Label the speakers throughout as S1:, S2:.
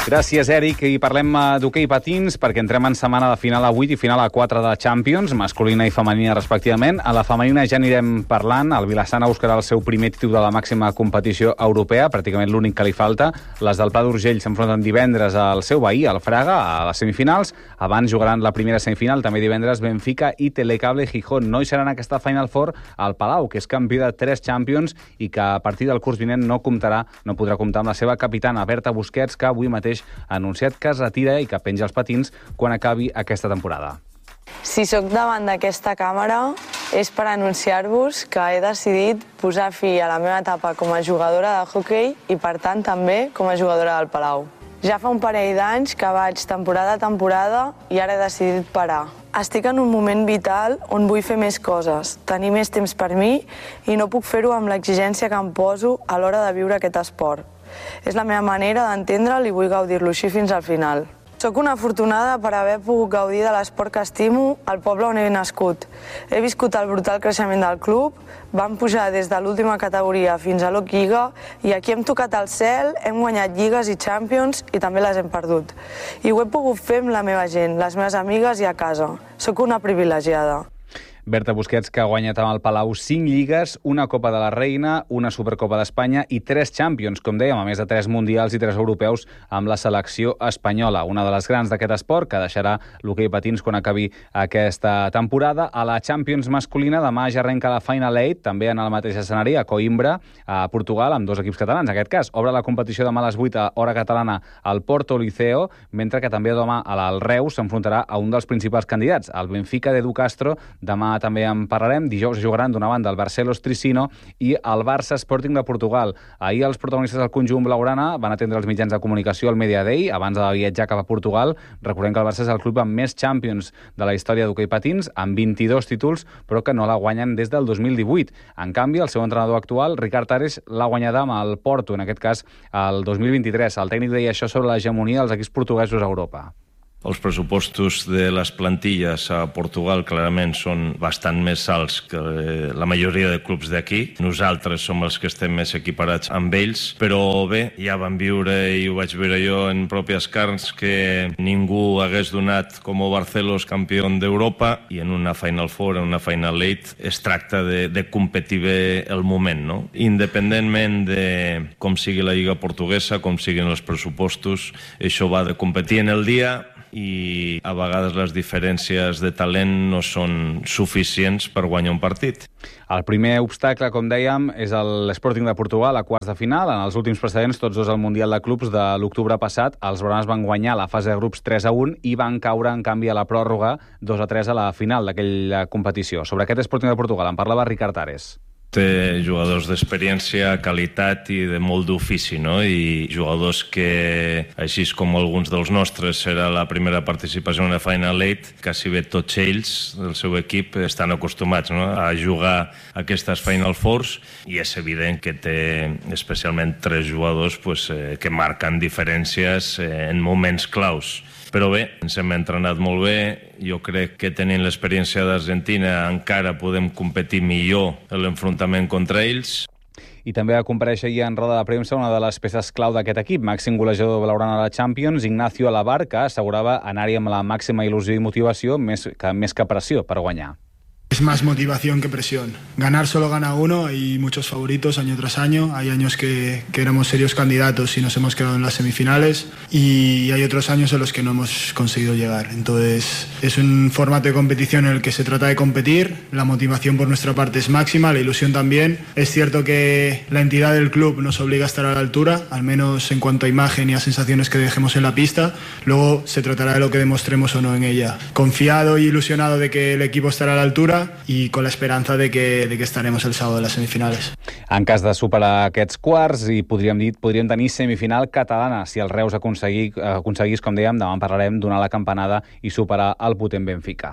S1: Gràcies, Eric. I parlem d'hoquei patins perquè entrem en setmana de final a 8 i final a 4 de Champions, masculina i femenina respectivament. A la femenina ja anirem parlant. El Vilassana buscarà el seu primer títol de la màxima competició europea, pràcticament l'únic que li falta. Les del Pla d'Urgell s'enfronten divendres al seu veí, al Fraga, a les semifinals. Abans jugaran la primera semifinal, també divendres, Benfica i Telecable Gijón. No hi seran aquesta Final Four al Palau, que és campió de 3 Champions i que a partir del curs vinent no podrà comptar amb la seva capitana, Berta Busquets, que avui mateix ha anunciat que es retira i que penja els patins quan acabi aquesta temporada.
S2: Si sóc davant d'aquesta càmera és per anunciar-vos que he decidit posar fi a la meva etapa com a jugadora de hoquei i, per tant, també com a jugadora del Palau. Ja fa un parell d'anys que vaig temporada a temporada i ara he decidit parar. Estic en un moment vital on vull fer més coses, tenir més temps per mi i no puc fer-ho amb l'exigència que em poso a l'hora de viure aquest esport. És la meva manera d'entendre'l i vull gaudir-lo així fins al final. Soc una afortunada per haver pogut gaudir de l'esport que estimo al poble on he nascut. He viscut el brutal creixement del club, vam pujar des de l'última categoria fins a l'Oc-Lliga i aquí hem tocat el cel, hem guanyat lligues i Champions i també les hem perdut. I ho he pogut fer amb la meva gent, les meves amigues i a casa. Soc una privilegiada.
S1: Berta Busquets, que ha guanyat amb el Palau 5 lligues, una Copa de la Reina, una Supercopa d'Espanya i 3 Champions, com dèiem, a més de 3 mundials i 3 europeus amb la selecció espanyola. Una de les grans d'aquest esport, que deixarà l'hoquei patins quan acabi aquesta temporada. A la Champions masculina, demà ja arrenca la Final 8, també en el mateix escenari, a Coimbra, a Portugal, amb 2 equips catalans. En aquest cas, obre la competició demà a les 8 a hora catalana al Porto Liceo, mentre que també demà al Reus s'enfrontarà a un dels principals candidats, el Benfica d'Edu Castro. Demà també en parlarem. Dijous jugaran d'una banda el Barcelos Tricino i el Barça Sporting de Portugal. Ahir els protagonistes del conjunt blaugrana van atendre els mitjans de comunicació al Media Day abans de viatjar cap a Portugal. Recordem que el Barça és el club amb més Champions de la història d'hoquei patins, amb 22 títols, però que no la guanyen des del 2018. En canvi, el seu entrenador actual, Ricard Ares, l'ha guanyada amb el Porto, en aquest cas el 2023. El tècnic deia això sobre l'hegemonia dels equips portuguesos a Europa.
S3: Els pressupostos de les plantilles a Portugal clarament són bastant més alts que la majoria de clubs d'aquí. Nosaltres som els que estem més equiparats amb ells, però bé, ja vam viure, i ho vaig veure jo en pròpies carns, que ningú hagués donat com a Barcelos campió d'Europa i en una Final Four, en una Final 8, es tracta de competir bé el moment, no? Independentment de com sigui la lliga portuguesa, com siguin els pressupostos, això va de competir en el dia i a vegades les diferències de talent no són suficients per guanyar un partit.
S1: El primer obstacle, com dèiem, és l'Sporting de Portugal a quarts de final. En els últims precedents, tots dos al Mundial de Clubs de l'octubre passat, els blaugranes van guanyar la fase de grups 3-1 i van caure, en canvi, a la pròrroga 2-3 a la final d'aquella competició. Sobre aquest Sporting de Portugal en parlava Ricard Ares.
S3: Té jugadors d'experiència, qualitat i de molt d'ofici, no? I jugadors que, així com alguns dels nostres, serà la primera participació en una Final 8, quasi bé tots ells, el seu equip, estan acostumats, no?, a jugar aquestes Final Fours, i és evident que té especialment 3 jugadors que marquen diferències en moments claus. Però bé, ens hem entrenat molt bé. Jo crec que tenint l'experiència d'Argentina encara podem competir millor en l'enfrontament contra ells.
S1: I també va comparèixer ahir en roda de premsa una de les peces clau d'aquest equip, màxim golejador blaugrana a la Champions, Ignacio Alabar, que assegurava anar-hi amb la màxima il·lusió i motivació més que pressió per guanyar.
S4: Es más motivación que presión. Ganar solo gana uno, hay muchos favoritos año tras año, hay años que éramos serios candidatos y nos hemos quedado en las semifinales y hay otros años en los que no hemos conseguido llegar. Entonces es un formato de competición en el que se trata de competir, la motivación por nuestra parte es máxima, la ilusión también. Es cierto que la entidad del club nos obliga a estar a la altura, al menos en cuanto a imagen y a sensaciones que dejemos en la pista, luego se tratará de lo que demostremos o no en ella. Confiado y ilusionado de que el equipo estará a la altura i con la esperanza de que estaremos el sábado en las semifinales.
S1: En cas de superar aquests quarts, i podríem tenir semifinal catalana si el Reus aconseguís, com dèiem, demà en parlarem, donar la campanada i superar el potent Benfica.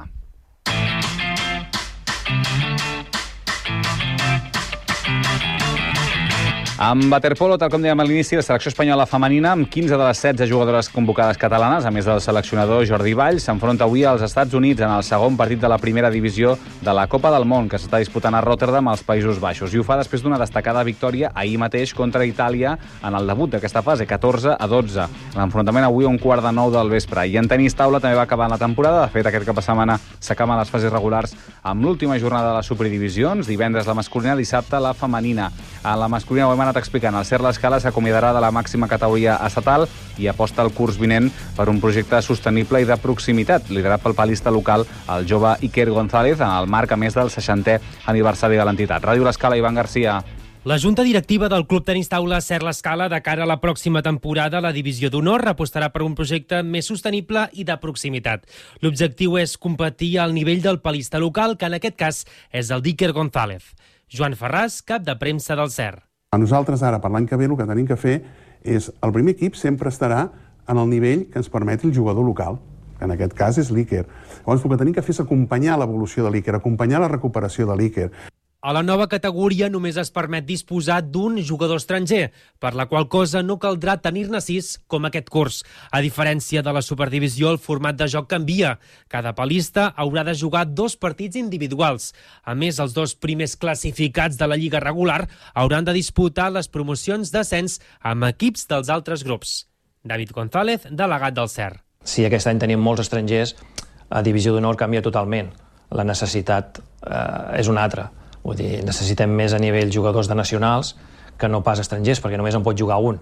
S1: Amb waterpolo, tal com dèiem a l'inici, la selecció espanyola femenina, amb 15 de les 16 jugadores convocades catalanes, a més del seleccionador Jordi Valls, s'enfronta avui als Estats Units en el segon partit de la primera divisió de la Copa del Món, que s'està disputant a Rotterdam, als Països Baixos. I ho fa després d'una destacada victòria ahir mateix contra Itàlia en el debut d'aquesta fase, 14-12. L'enfrontament avui a 8:45 del vespre. I en tenis taula també va acabar la temporada. De fet, aquest cap de setmana s'acaben les fases regulars amb l'última jornada de les superdivisions. Divendres la masculina, dissabte la femenina. A la masculina ho hem anat explicant. El Ser l'Escala s'acomiadarà de la màxima categoria estatal i aposta el curs vinent per un projecte sostenible i de proximitat, liderat pel palista local, el jove Iker González, en el marc, a més, del 60è aniversari de l'entitat. Ràdio L'Escala, Ivan Garcia.
S5: La Junta Directiva del Club Tenis Taula Ser l'Escala, de cara a la pròxima temporada, la Divisió d'Honor apostarà per un projecte més sostenible i de proximitat. L'objectiu és competir al nivell del palista local, que en aquest cas és el d'Iker González. Joan Ferràs, cap de premsa del SER.
S6: A nosaltres ara, per l'any que ve, el que tenim que fer és... El primer equip sempre estarà en el nivell que ens permeti el jugador local, que en aquest cas és l'Iker. Llavors, el que tenim que fer és acompanyar l'evolució de l'Iker, acompanyar la recuperació de l'Iker.
S5: A la nova categoria només es permet disposar d'un jugador estranger, per la qual cosa no caldrà tenir-ne 6 com aquest curs. A diferència de la superdivisió, el format de joc canvia. Cada palista haurà de jugar 2 partits individuals. A més, els 2 primers classificats de la lliga regular hauran de disputar les promocions d'ascens amb equips dels altres grups. David González, delegat del SER.
S7: Si aquest any tenim molts estrangers, a Divisió d'Honor canvia totalment. La necessitat és una altra. Vull dir, necessitem més a nivell jugadors de nacionals que no pas estrangers, perquè només en pot jugar un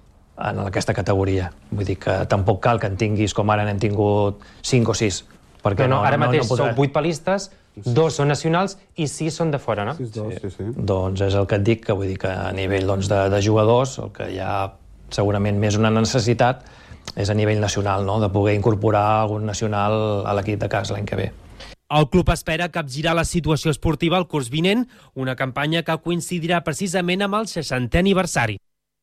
S7: en aquesta categoria. Vull dir que tampoc cal que en tinguis, com ara n'hem tingut 5 o 6.
S8: Perquè no, ara mateix sou 8 palistes, 2 són nacionals i 6 són de fora, no?
S6: Sí.
S7: Doncs és el que et dic, que vull dir que a nivell de jugadors, el que hi ha segurament més una necessitat és a nivell nacional, no? De poder incorporar algun nacional a l'equip de casa l'any que ve.
S5: El club espera capgirar la situació esportiva el curs vinent, una campanya que coincidirà precisament amb el 60è aniversari.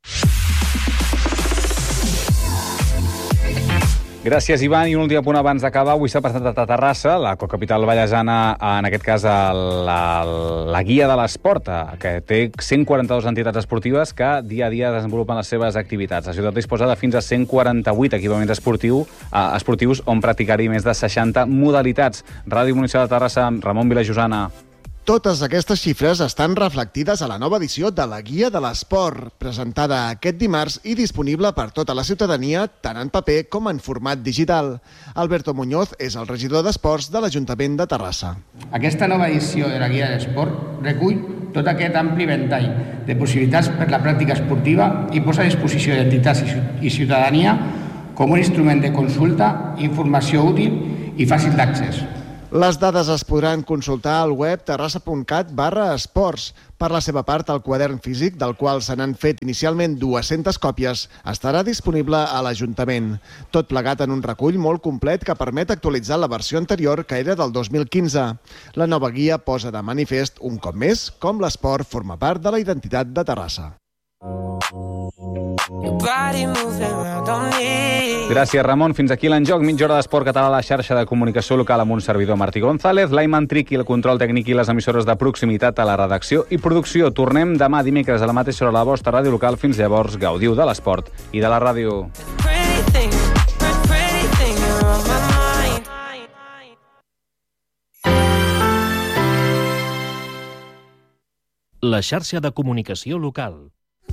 S1: Gràcies, Ivan. I un últim punt abans d'acabar. Avui s'ha presentat a Terrassa, la cocapital vallesana, en aquest cas la Guia de l'Esport, que té 142 entitats esportives que dia a dia desenvolupen les seves activitats. La ciutat disposa de fins a 148 equipaments esportius on practicar-hi més de 60 modalitats. Ràdio Municipal de Terrassa, Ramon Vilajosana.
S9: Totes aquestes xifres estan reflectides a la nova edició de la Guia de l'Esport, presentada aquest dimarts i disponible per tota la ciutadania, tant en paper com en format digital. Alberto Muñoz és el regidor d'Esports de l'Ajuntament de Terrassa.
S10: Aquesta nova edició de la Guia de l'Esport recull tot aquest ampli ventall de possibilitats per la pràctica esportiva i posa a disposició d'entitats i ciutadania com un instrument de consulta, informació útil i fàcil d'accés.
S9: Les dades es podran consultar al web terrassa.cat/esports. Per la seva part, el quadern físic, del qual se n'han fet inicialment 200 còpies, estarà disponible a l'Ajuntament. Tot plegat en un recull molt complet que permet actualitzar la versió anterior, que era del 2015. La nova guia posa de manifest, un cop més, com l'esport forma part de la identitat de Terrassa.
S1: Gràcies, Ramon. Fins aquí l'enjoc. Mitja hora d'esport català a la xarxa de comunicació local amb un servidor, Martí González, l'Aiman Tric i el control tècnic i les emissores de proximitat a la redacció i producció. Tornem demà dimecres a la mateixa hora a la vostra ràdio local. Fins llavors, gaudiu de l'esport i de la ràdio.
S11: La xarxa de comunicació local.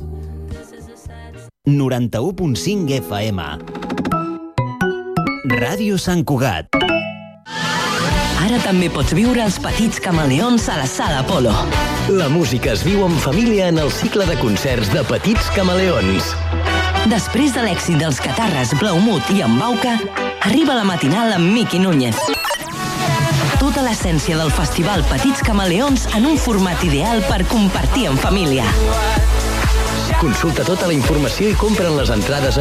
S12: 91.5 FM. Ràdio Sant Cugat.
S13: Ara també pots viure els petits camaleons a la Sala Apolo.
S12: La música es viu en família en el cicle de concerts de Petits Camaleons.
S13: Després de l'èxit dels Catarres, Blaumut i Embauca, arriba la matinal amb Miqui Núñez. Tota l'essència del festival Petits Camaleons en un format ideal per compartir en família.
S12: Consulta tota la informació i compren les entrades a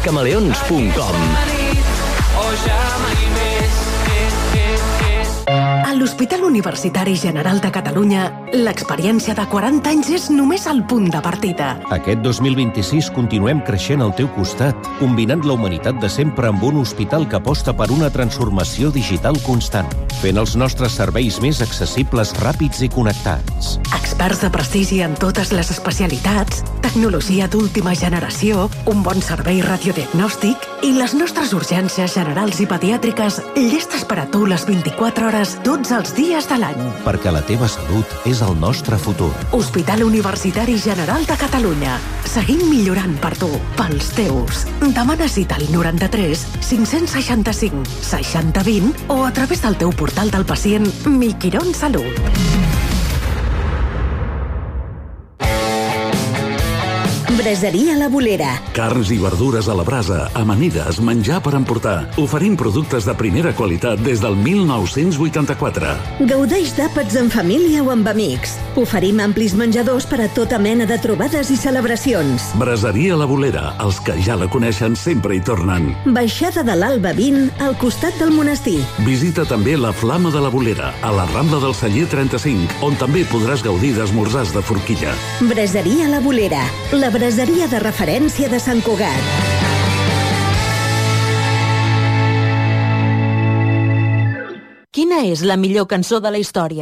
S12: petitscamaleons.com.
S14: A l'Hospital Universitari General de Catalunya, l'experiència de 40 anys és només el punt de partida.
S11: Aquest 2026 continuem creixent al teu costat, combinant la humanitat de sempre amb un hospital que aposta per una transformació digital constant, fent els nostres serveis més accessibles, ràpids i connectats.
S14: Experts de prestigi en totes les especialitats, tecnologia d'última generació, un bon servei radiodiagnòstic i les nostres urgències generals i pediàtriques llestes per a tu les 24 hores tots els dies de l'any.
S11: Perquè la teva salut és el nostre futur.
S14: Hospital Universitari General de Catalunya. Seguim millorant per tu, pels teus. Demana cita al 93 565 60 20 o a través del teu portal del pacient Miquirón Salut.
S15: Braseria La Bolera.
S16: Carns i verdures a la brasa, amanides, menjar per emportar. Oferim productes de primera qualitat des del 1984.
S15: Gaudeix d'àpats en família o amb amics. Oferim amplis menjadors per a tota mena de trobades i celebracions.
S16: Braseria La Bolera. Els que ja la coneixen sempre hi tornen.
S15: Baixada de l'Alba 20, al costat del monestir.
S16: Visita també la Flama de la Bolera, a la Rambla del Celler 35, on també podràs gaudir d'esmorzars de forquilla.
S15: Braseria La Bolera. La braseria de referència de Sant Cugat.
S13: Quina és la millor cançó de la història?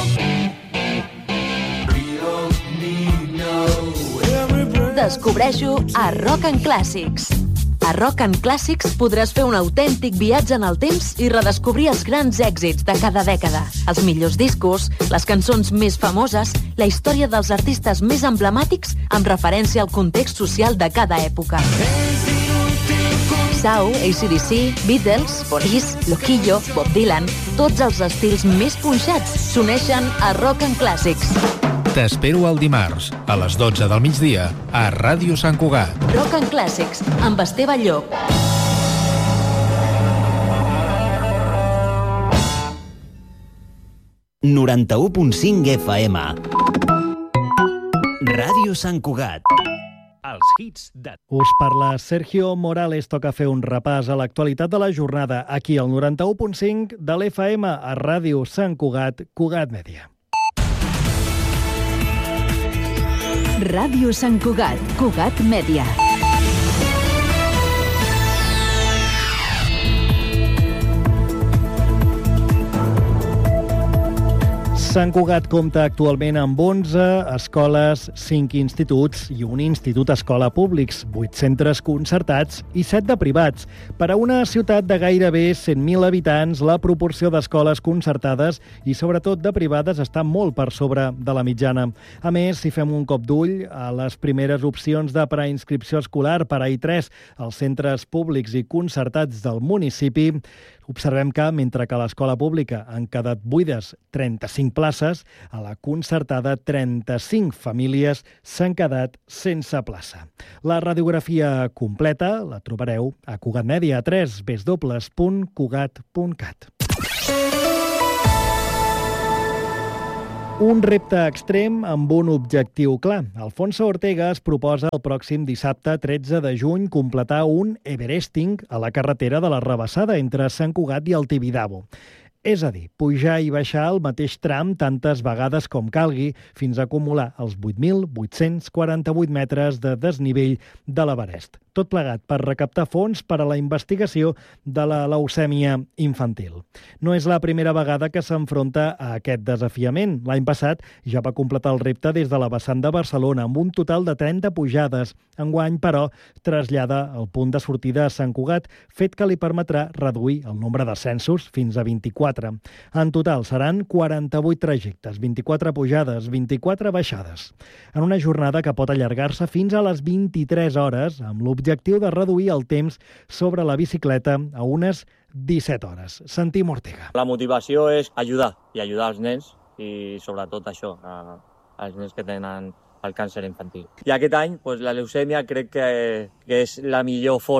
S13: Descobreix-ho a Rock and Classics. A Rock and Classics podràs fer un autèntic viatge en el temps i redescobrir els grans èxits de cada dècada, els millors discos, les cançons més famoses, la història dels artistes més emblemàtics amb referència al context social de cada època. Sau, AC/DC, Beatles, Police, Loquillo, Bob Dylan, tots els estils més punxats s'uneixen a Rock and Classics.
S17: T'espero el dimarts, a les 12 del migdia, a Ràdio Sant Cugat.
S13: Rock and Classics, amb Esteve Llop.
S12: ...91.5 FM. Ràdio Sant Cugat.
S11: Els hits de...
S18: Us parla Sergio Morales. Toca fer un repàs a l'actualitat de la jornada aquí al 91.5 de l'FM a Ràdio Sant Cugat, Cugat Mèdia.
S13: Ràdio Sant Cugat, Cugat Mèdia.
S18: Sant Cugat compta actualment amb 11 escoles, 5 instituts i un institut escola públics, 8 centres concertats i 7 de privats. Per a una ciutat de gairebé 100.000 habitants, la proporció d'escoles concertades i sobretot de privades està molt per sobre de la mitjana. A més, si fem un cop d'ull a les primeres opcions de preinscripció escolar per a I3 als centres públics i concertats del municipi, observem que, mentre que a l'escola pública han quedat buides 35 places, a la concertada 35 famílies s'han quedat sense plaça. La radiografia completa la trobareu a Cugat Mèdia, a www.cugat.cat. Un repte extrem amb un objectiu clar. Alfonso Ortega es proposa el pròxim dissabte 13 de juny completar un Everesting a la carretera de la Rabassada entre Sant Cugat i el Tibidabo. És a dir, pujar i baixar el mateix tram tantes vegades com calgui fins a acumular els 8.848 metres de desnivell de l'Everest. Tot plegat per recaptar fons per a la investigació de la leucèmia infantil. No és la primera vegada que s'enfronta a aquest desafiament. L'any passat ja va completar el repte des de la vessant de Barcelona amb un total de 30 pujades. Enguany, però, trasllada el punt de sortida a Sant Cugat, fet que li permetrà reduir el nombre d'ascensos fins a 24. En total seran 48 trajectes, 24 pujades, 24 baixades. En una jornada que pot allargar-se fins a les 23 hores, amb l'objectiu de reduir el temps sobre la bicicleta a unes 17 hores. Sentim Ortega.
S19: La motivació és ajudar, i ajudar els nens, i sobretot això, als nens que tenen el càncer infantil. I aquest any, la leucèmia crec que és la millor forma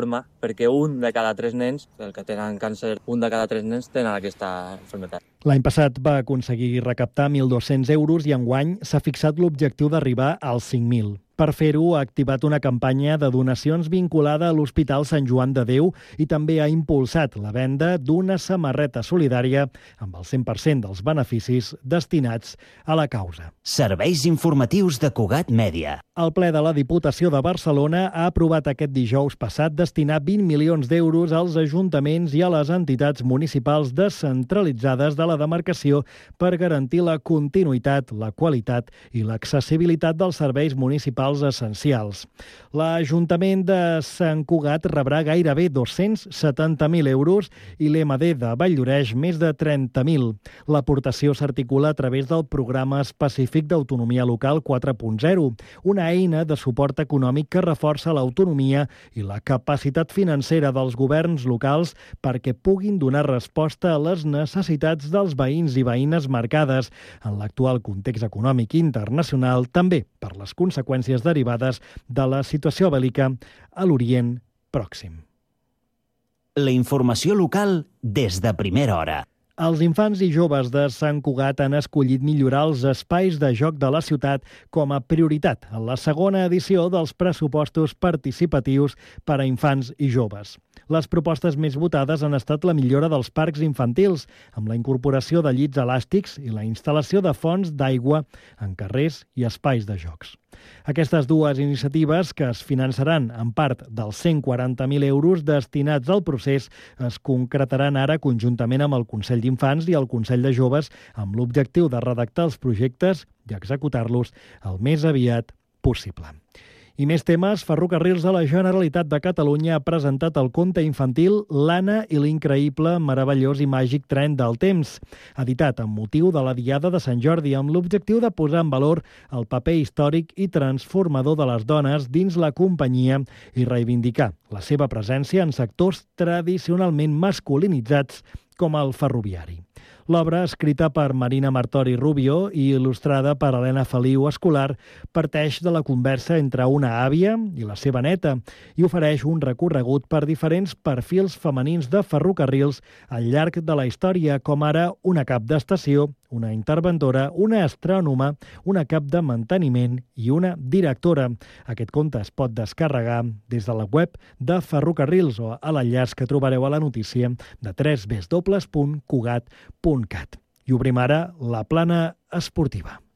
S19: perquè un de cada 3 nens, el que tenen càncer, un de cada 3 nens tenen aquesta malaltia.
S18: L'any passat va aconseguir recaptar 1.200 euros i enguany s'ha fixat l'objectiu d'arribar als 5.000. Per fer-ho, ha activat una campanya de donacions vinculada a l'Hospital Sant Joan de Déu i també ha impulsat la venda d'una samarreta solidària amb el 100% dels beneficis destinats a la causa.
S20: Serveis informatius de Cugat Mèdia.
S18: El ple de la Diputació de Barcelona ha aprovat aquest dijous passat destinar 20 milions d'euros als ajuntaments i a les entitats municipals descentralitzades de la demarcació per garantir la continuïtat, la qualitat i l'accessibilitat dels serveis municipals essencials. L'Ajuntament de Sant Cugat rebrà gairebé 270.000 euros i l'EMD de Valldoreix més de 30.000. L'aportació s'articula a través del Programa Específic d'Autonomia Local 4.0, una eina de suport econòmic que reforça l'autonomia i la capacitat financera dels governs locals perquè puguin donar resposta a les necessitats dels veïns i veïnes marcades en l'actual context econòmic internacional, també per les conseqüències derivades de la situació bèl·lica a l'Orient Pròxim.
S20: La informació local des de primera hora.
S18: Els infants i joves de Sant Cugat han escollit millorar els espais de joc de la ciutat com a prioritat en la segona edició dels pressupostos participatius per a infants i joves. Les propostes més votades han estat la millora dels parcs infantils, amb la incorporació de llits elàstics i la instal·lació de fonts d'aigua en carrers i espais de jocs. Aquestes dues iniciatives, que es finançaran en part dels 140.000 euros destinats al procés, es concretaran ara conjuntament amb el Consell d'Infants i el Consell de Joves amb l'objectiu de redactar els projectes i executar-los el més aviat possible. I més temes, Ferrocarrils de la Generalitat de Catalunya ha presentat el conte infantil L'Anna i l'increïble, meravellós i màgic tren del temps, editat amb motiu de la Diada de Sant Jordi, amb l'objectiu de posar en valor el paper històric i transformador de les dones dins la companyia i reivindicar la seva presència en sectors tradicionalment masculinitzats com el ferroviari. L'obra, escrita per Marina Martori Rubio i il·lustrada per Helena Feliu Escolar, parteix de la conversa entre una àvia i la seva neta i ofereix un recorregut per diferents perfils femenins de ferrocarrils al llarg de la història, com ara una cap d'estació, una interventora, una astrònoma, una cap de manteniment i una directora. Aquest conte es pot descarregar des de la web de Ferrocarrils o a l'enllaç que trobareu a la notícia de www.cugat.cat. I obrim ara la plana esportiva.